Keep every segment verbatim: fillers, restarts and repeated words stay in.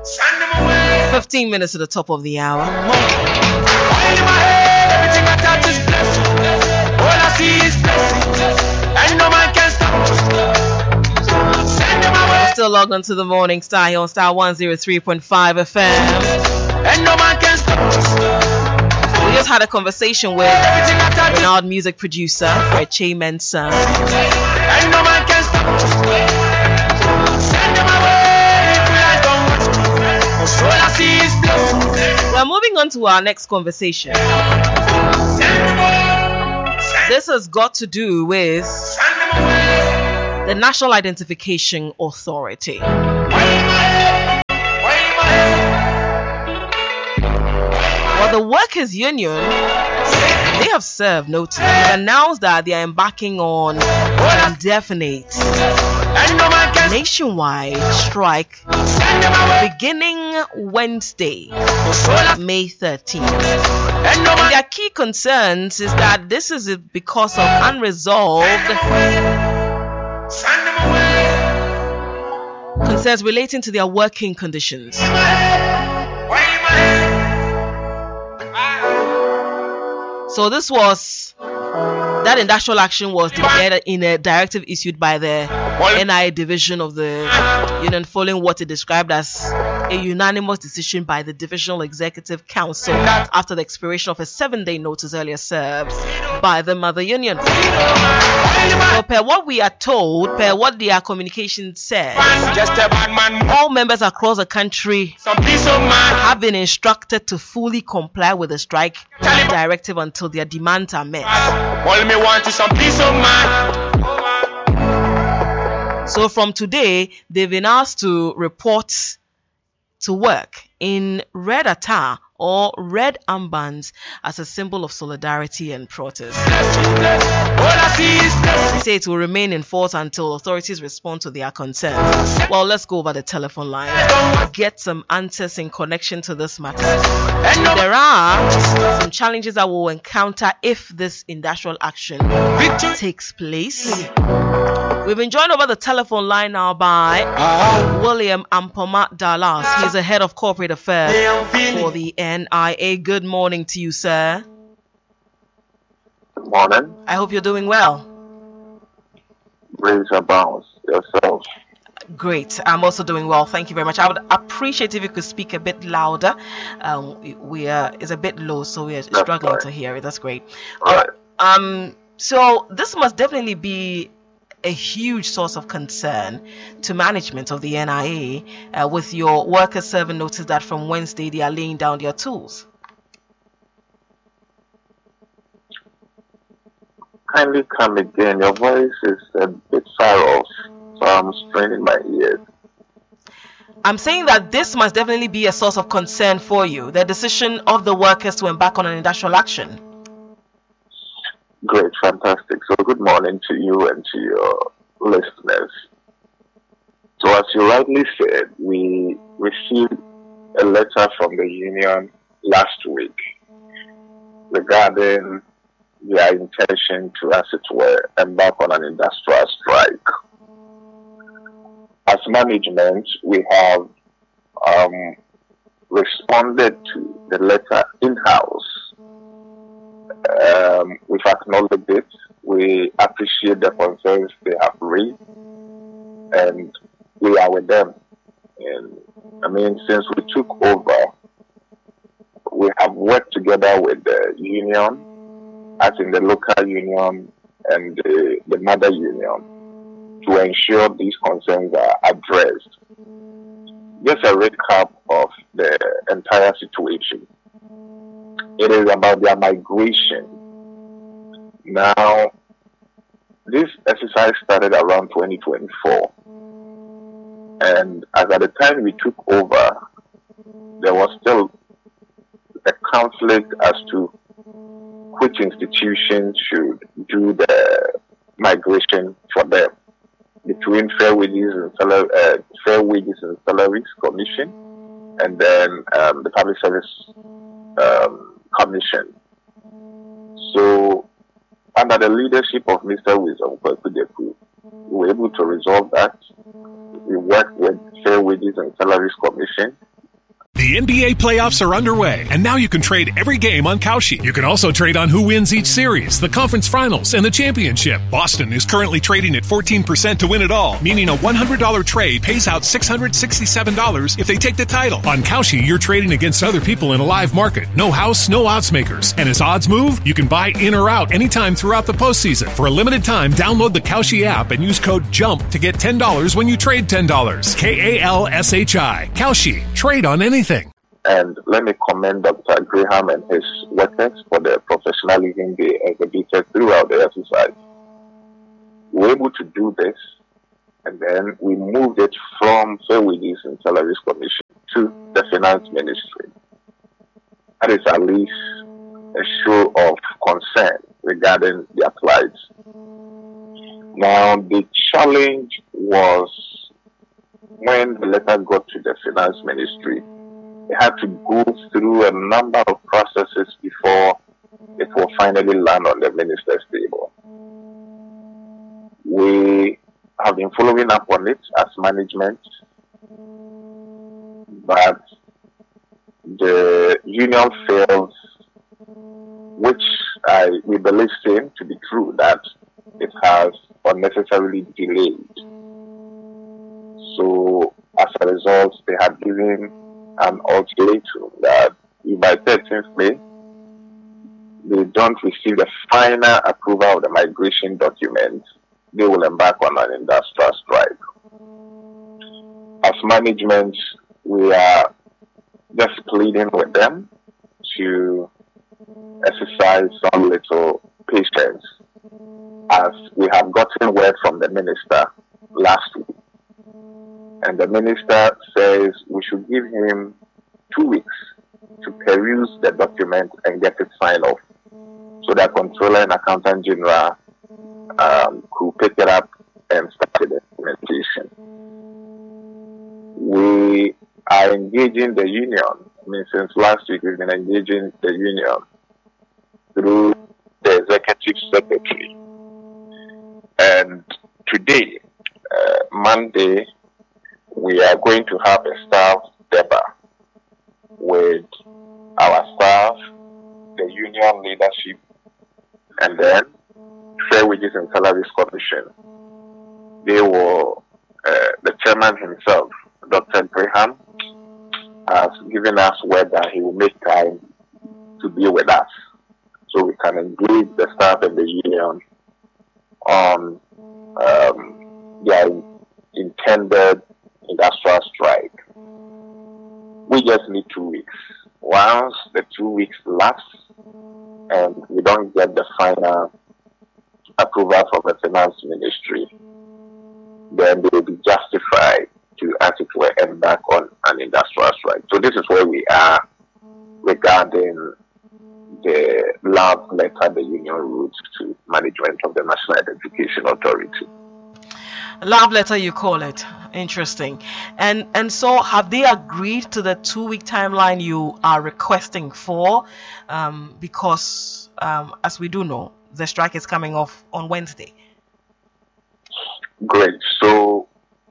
fifteen minutes to the top of the hour. Still log on to the Morning Star here on Star one oh three point five F M. We just had a conversation with renowned music producer Fred Che Mensah. We're moving on to our next conversation. This has got to do with the National Identification Authority. Well, the Workers' Union, they have served notice. They announced that they are embarking on an indefinite nationwide strike beginning Wednesday, May thirteenth. And their key concerns is that this is because of unresolved concerns relating to their working conditions. So this was, that industrial action was declared in a directive issued by the N I A division of the union following what it described as a unanimous decision by the Divisional Executive Council after the expiration of a seven-day notice earlier served by the mother union. So per what we are told, per what their communication says, all members across the country have been instructed to fully comply with the strike directive until their demands are met. All me want is some peace of mind. So from today, they've been asked to report to work in red attire or red armbands as a symbol of solidarity and protest. They say it will remain in force until authorities respond to their concerns. Well, let's go over the telephone line, get some answers in connection to this matter. There are some challenges that we'll encounter if this industrial action takes place. We've been joined over the telephone line now by William Ampoma Dallas. He's the head of corporate affairs for the N I A. Good morning to you, sir. Good morning. I hope you're doing well. Praise about yourself. Great. I'm also doing well. Thank you very much. I would appreciate if you could speak a bit louder. Um, we are it's a bit low, so we are That's struggling right. to hear it. That's great. All right. Um. So this must definitely be a huge source of concern to management of the N I A uh, with your workers serving notice that from Wednesday they are laying down their tools. Kindly come again. Your voice is a bit far off, so I'm straining my ears. I'm saying that this must definitely be a source of concern for you, the decision of the workers to embark on an industrial action. Great, fantastic. So good morning to you and to your listeners. So as you rightly said, we received a letter from the union last week regarding their intention to, as it were, embark on an industrial strike. As management, we have um, responded to the letter in-house. Um, we've acknowledged it. We appreciate the concerns they have raised, and we are with them. And I mean, since we took over, we have worked together with the union, as in the local union and the, the mother union, to ensure these concerns are addressed. Just a recap of the entire situation. It is about their migration. Now, this exercise started around twenty twenty-four. And as at the time we took over, there was still a conflict as to which institution should do the migration for them, between Fair Wages and Salary, uh, Fair Wages and Salaries Commission and then um, the Public Service um, Commission. So, under the leadership of Mister Wisdom Kwakudeku, we were able to resolve that. We worked with Fair Wages and Salaries Commission The N B A playoffs are underway, and now you can trade every game on Kalshi. You can also trade on who wins each series, the conference finals, and the championship. Boston is currently trading at fourteen percent to win it all, meaning a one hundred dollars trade pays out six hundred sixty-seven dollars if they take the title. On Kalshi, you're trading against other people in a live market. No house, no odds makers. And as odds move, you can buy in or out anytime throughout the postseason. For a limited time, download the Kalshi app and use code JUMP to get ten dollars when you trade ten dollars. K A L S H I. Kalshi. Trade on anything. And let me commend Doctor Graham and his workers for the professionalism they exhibited throughout the exercise. We were able to do this, and then we moved it from Fair Wages and Salaries Commission to the Finance Ministry. That is at least a show of concern regarding their plight. Now, the challenge was when the letter got to the Finance Ministry, they had to go through a number of processes before it will finally land on the minister's table. We have been following up on it as management, but the union feels, which I we believe seem to be true, that it has unnecessarily delayed. So as a result, they had given an ultimatum that if by thirteenth May they don't receive the final approval of the migration document, they will embark on an industrial strike. As management, we are just pleading with them to exercise some little patience, as we have gotten word from the minister last week. And the minister says we should give him two weeks to peruse the document and get it signed off, so that Controller and Accountant General um, could pick it up and start the implementation. We are engaging the union. I mean, since last week we've been engaging the union through the executive secretary. And today, uh, Monday, we are going to have a staff debate with our staff, the union leadership, and then Fair Wages and Salaries Commission. They will, uh, the chairman himself, Doctor Graham, has given us word that he will make time to be with us, so we can engage the staff and the union on um, their intended industrial strike. We just need two weeks. Once the two weeks lapse and we don't get the final approval from the Finance Ministry, then they will be justified to, as it were, embark on an industrial strike. So this is where we are regarding the love letter the union wrote to management of the National Identification Authority. Love letter, you call it. Interesting. And and so have they agreed to the two-week timeline you are requesting for? Um, because um, as we do know, the strike is coming off on Wednesday. Great. So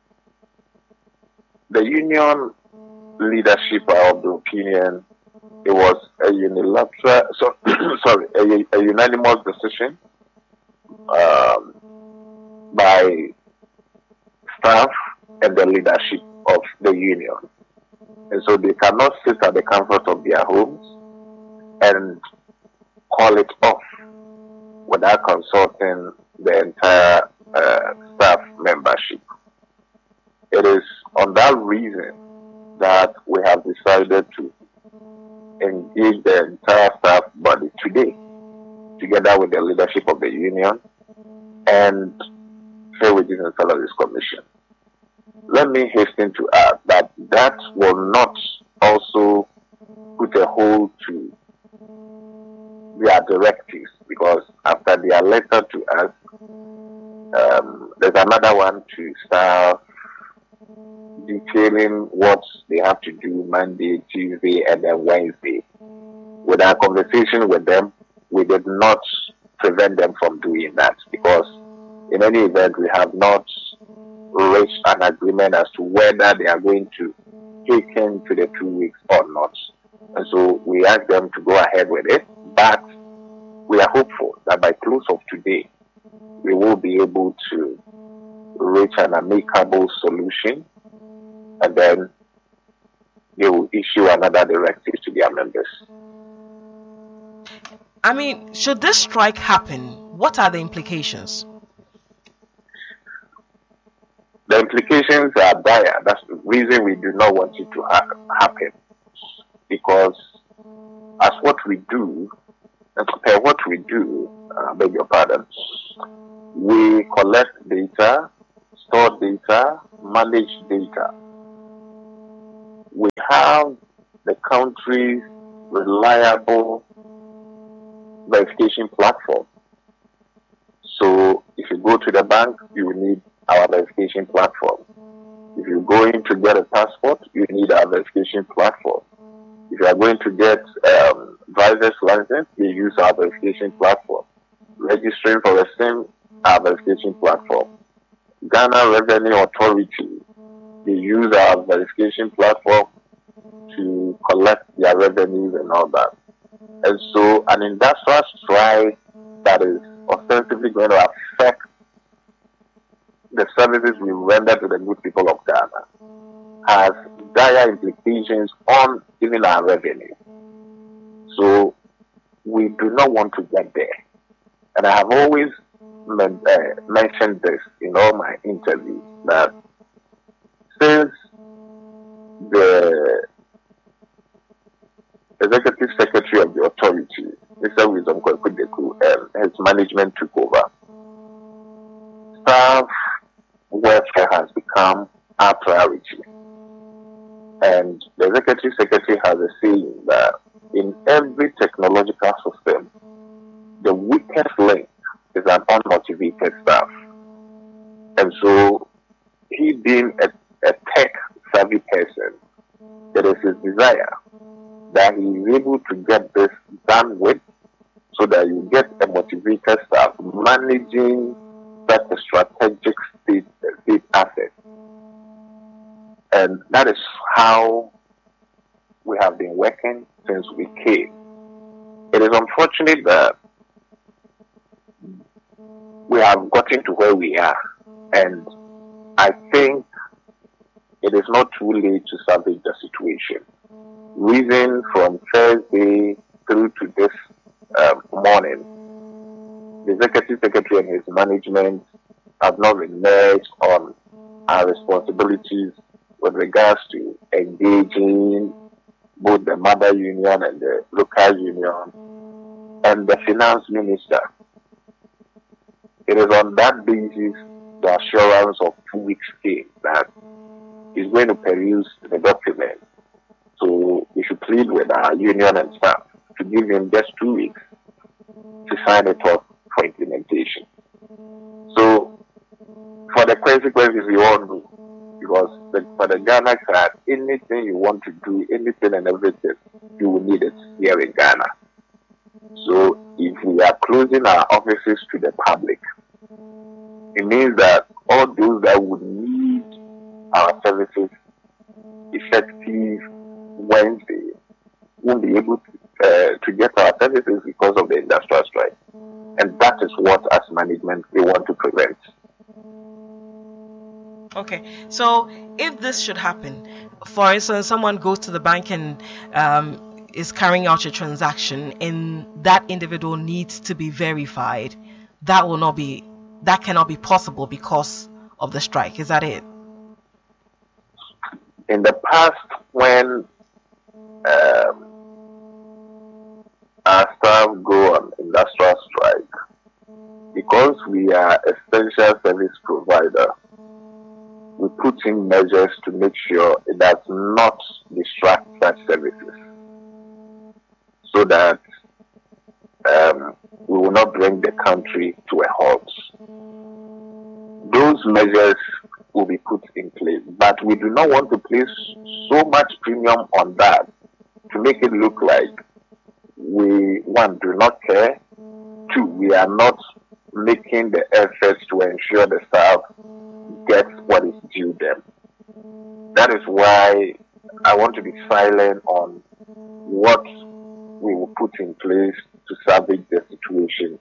the union leadership are of the opinion it was a unilateral, so, sorry, a, a unanimous decision um, by staff and the leadership of the union. And so they cannot sit at the comfort of their homes and call it off without consulting the entire uh, staff membership. It is on that reason that we have decided to engage the entire staff body today, together with the leadership of the union and Fair Wages and Salaries Commission. Let me hasten to add that that will not also put a hold to their directives, because after their letter to us, um, there's another one to staff detailing what they have to do Monday, Tuesday, and then Wednesday. With our conversation with them, we did not prevent them from doing that, because in any event, we have not reached an agreement as to whether they are going to taken to the two weeks or not. And so we asked them to go ahead with it, but we are hopeful that by close of today, we will be able to reach an amicable solution, and then they will issue another directive to their members. I mean, should this strike happen, what are the implications? The implications are dire. That's the reason we do not want it to ha- happen. Because as what we do, and compare what we do, I uh, beg your pardon, we collect data, store data, manage data. We have the country's reliable verification platform. So if you go to the bank, you will need our verification platform. If you're going to get a passport, you need our verification platform. If you are going to get um, driver's license, you use our verification platform. Registering for a SIM, our verification platform. Ghana Revenue Authority, they use our verification platform to collect their revenues and all that. And so an industrial strike that is ostensibly going to affect the services we render to the good people of Ghana has dire implications on even our revenue. So we do not want to get there. And I have always men- uh, mentioned this in all my interviews, that since the Executive Secretary of the authority, Mister Wisdom Kwekudeku, and his management took over, staff welfare has become our priority. And the Executive Secretary has a saying that in every technological system, the weakest link is an unmotivated staff. And so, he being a, a tech-savvy person, it is his desire that he is able to get this done with, so that you get a motivated staff managing such a strategic state, state asset. And that is how we have been working since we came. It is unfortunate that we have gotten to where we are, and I think it is not too late to salvage the situation. Reason from Thursday through to this um, morning, the Executive Secretary and his management have not reneged on our responsibilities with regards to engaging both the mother union and the local union and the finance minister. It is on that basis the assurance of two weeks came that he's going to peruse the document. So we should plead with our union and staff to give him just two weeks to sign it off for implementation. So for the consequences, we all know, because the, for the Ghana card, anything you want to do, anything and everything, you will need it here in Ghana. So if we are closing our offices to the public, it means that all those that would need our services effective Wednesday won't be able to, uh, to get our services because of the industrial strike. And that is what, as management, we want to prevent. Okay, so if this should happen, for instance, someone goes to the bank and um, is carrying out a transaction, and that individual needs to be verified, that will not be, that cannot be possible because of the strike. Is that it? In the past, when um, our staff go on industrial strike, because we are essential service provider, we put in measures to make sure it does not distract such services, so that um, we will not bring the country to a halt. Those measures will be put in place, but we do not want to place so much premium on that to make it look like we, one, do not care, two, we are not making the efforts to ensure the staff gets what is due them. That is why I want to be silent on what we will put in place to salvage the situation.